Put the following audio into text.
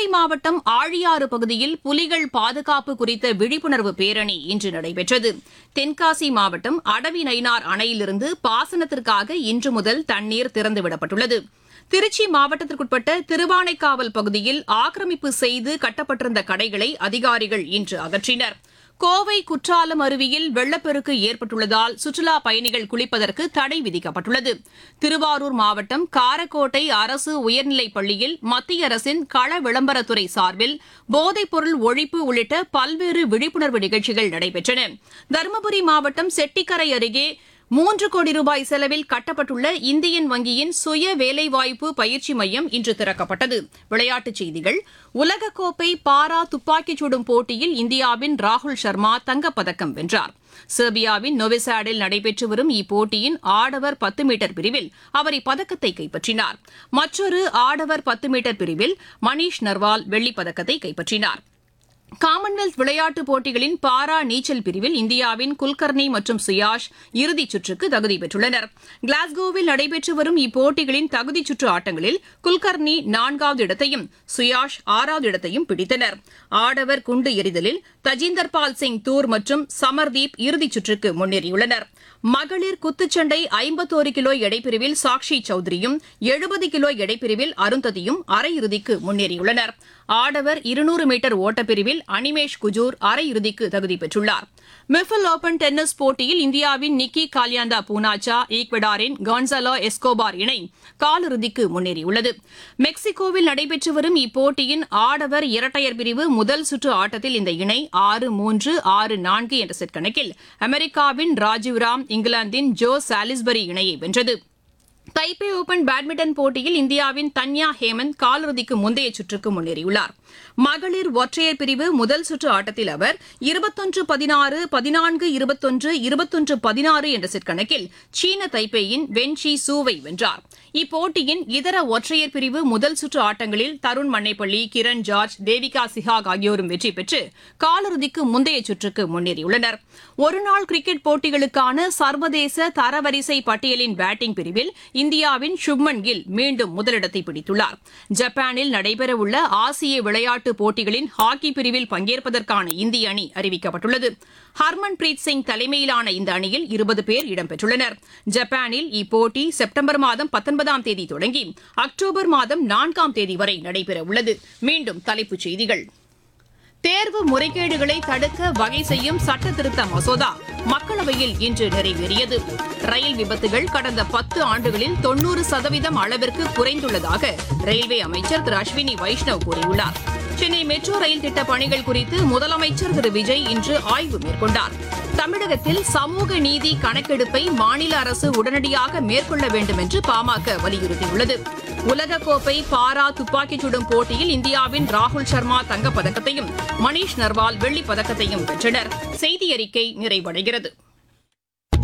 கோவை மாவட்டம் ஆழியாறு பகுதியில் புலிகள் பாதுகாப்பு குறித்த விழிப்புணர்வு பேரணி இன்று நடைபெற்றது. தென்காசி மாவட்டம் அடவி நயினார் அணையிலிருந்து பாசனத்திற்காக இன்று முதல் தண்ணீர் திறந்துவிடப்பட்டுள்ளது. திருச்சி மாவட்டத்திற்குட்பட்ட திருவானைக்காவல் பகுதியில் ஆக்கிரமிப்பு செய்து கட்டப்பட்டிருந்த கடைகளை அதிகாரிகள் இன்று அகற்றினர். கோவை குற்றாலம் அருவியில் வெள்ளப்பெருக்கு ஏற்பட்டுள்ளதால் சுற்றுலாப் பயணிகள் குளிப்பதற்கு தடை விதிக்கப்பட்டுள்ளது. திருவாரூர் மாவட்டம் காரக்கோட்டை அரசு உயர்நிலைப் பள்ளியில் மத்திய அரசின் கள விளம்பரத்துறை சார்பில் போதைப்பொருள் ஒழிப்பு உள்ளிட்ட பல்வேறு விழிப்புணர்வு நிகழ்ச்சிகள் நடைபெற்றன. தருமபுரி மாவட்டம் செட்டிக்கரை அருகே 3 கோடி ரூபாய் செலவில் கட்டப்பட்டுள்ள இந்தியன் வங்கியின் சுய வேலைவாய்ப்பு பயிற்சி மையம் இன்று திறக்கப்பட்டது. விளையாட்டுச் செய்திகள். உலகக்கோப்பை பாரா துப்பாக்கிச் சுடும் போட்டியில் இந்தியாவின் ராகுல் சர்மா தங்கப்பதக்கம் வென்றார். செர்பியாவின் நோவிசாடில் நடைபெற்று வரும் இப்போட்டியின் ஆடவர் 10 மீட்டர் பிரிவில் அவர் இப்பதக்கத்தை கைப்பற்றினார். மற்றொரு ஆடவர் 10 மீட்டர் பிரிவில் மணீஷ் நர்வால் வெள்ளிப்பதக்கத்தை கைப்பற்றினார். காமன்வெல்த் விளையாட்டுப் போட்டிகளின் பாரா நீச்சல் பிரிவில் இந்தியாவின் குல்கர்னி மற்றும் சுயாஷ் இறுதிச் சுற்றுக்கு தகுதி பெற்றுள்ளனர். கிளாஸ்கோவில் நடைபெற்று வரும் இப்போட்டிகளின் தகுதிச் சுற்று ஆட்டங்களில் குல்கர்னி 4வது இடத்தையும் சுயாஷ் 6வது இடத்தையும் பிடித்தனர். ஆடவர் குண்டு எறிதலில் தஜிந்தர்பால் சிங் தூர் மற்றும் சமர்தீப் இறுதிச் சுற்றுக்கு முன்னேறியுள்ளனர். மகளிர் குத்துச்சண்டை 51 கிலோ எடைப்பிரிவில் சாக்ஷி சௌத்ரியும் 70 கிலோ எடைப்பிரிவில் அருந்ததியும் அரையிறுதிக்கு முன்னேறியுள்ளனர். ஆடவர் 200 மீட்டர் ஓட்டப்பிரிவில் அனிமேஷ் குஜூர் அரையிறுதிக்கு தகுதி பெற்றுள்ளார். மிஃபில் ஓபன் டென்னிஸ் போட்டியில் இந்தியாவின் நிக்கி காலியாந்தா பூனாச்சா ஈக்வடாரின் கான்சலோ எஸ்கோபார் இணை காலிறுதிக்கு முன்னேறியுள்ளது. மெக்சிகோவில் நடைபெற்று வரும் இப்போட்டியின் ஆடவர் இரட்டையர் பிரிவு முதல் சுற்று ஆட்டத்தில் இந்த இணை 6-3, 6-4 என்ற செட் கணக்கில் அமெரிக்காவின் ராஜீவ்ராம் இங்கிலாந்தின் ஜோ சாலிஸ்பரி இணையை வென்றது. தைப்பே ஓபன் பேட்மிண்டன் போட்டியில் இந்தியாவின் தன்யா ஹேமந்த் காலிறுதிக்கு முந்தைய சுற்றுக்கு முன்னேறியுள்ளார். மகளிர் ஒற்றையர் பிரிவு முதல் சுற்று ஆட்டத்தில் அவர் 21-16, 14-21, 21-16 என்ற செட் கணக்கில் சீன தைப்பேயின் வென்ஷி சூவை வென்றார். இப்போட்டியின் இதர ஒற்றையர் பிரிவு முதல் சுற்று ஆட்டங்களில் தருண் மன்னைப்பள்ளி, கிரண் ஜார்ஜ், தேவிகா சிஹாக் ஆகியோரும் வெற்றி பெற்று காலிறுதிக்கு முந்தைய சுற்றுக்கு முன்னேறியுள்ளனர். ஒருநாள் கிரிக்கெட் போட்டிகளுக்கான சர்வதேச தரவரிசை பட்டியலின் பேட்டிங் பிரிவில் இந்தியாவின் சுப்மன் கில் மீண்டும் முதலிடத்தை பிடித்துள்ளார். ஜப்பானில் நடைபெறவுள்ள ஆசிய விளையாட்டுப் போட்டிகளின் ஹாக்கி பிரிவில் பங்கேற்பதற்கான இந்திய அணி அறிவிக்கப்பட்டுள்ளது. ஹர்மன்பிரீத் சிங் தலைமையிலான இந்த அணியில் 20 பேர் இடம்பெற்றுள்ளனர். ஜப்பானில் இப்போட்டி செப்டம்பர் மாதம் 19ஆம் தேதி தொடங்கி அக்டோபர் மாதம் 4ஆம் தேதி வரை நடைபெறவுள்ளது. மீண்டும் தலைப்புச் செய்திகள். தேர்வு முறைகேடுகளை தடுக்க வகை செய்யும் சட்ட திருத்த மசோதா மக்களவையில் இன்று நிறைவேறியது. ரயில் விபத்துகள் கடந்த 10 ஆண்டுகளில் 90% அளவிற்கு குறைந்துள்ளதாக ரயில்வே அமைச்சர் திரு அஸ்வினி வைஷ்ணவ் கூறியுள்ளார். சென்னை மெட்ரோ ரயில் திட்ட பணிகள் குறித்து முதலமைச்சர் திரு விஜய் இன்று ஆய்வு மேற்கொண்டார். தமிழகத்தில் சமூக நீதி கணக்கெடுப்பை மாநில அரசு உடனடியாக மேற்கொள்ள வேண்டும் என்று பாமக வலியுறுத்தியுள்ளது. உலகக்கோப்பை பாரா துப்பாக்கிச் சுடும் போட்டியில் இந்தியாவின் ராகுல் சர்மா தங்கப்பதக்கத்தையும் மணீஷ் நர்வால் வெள்ளிப் பதக்கத்தையும் வென்றனர். செய்தி அறிக்கை நிறைவடைகிறது.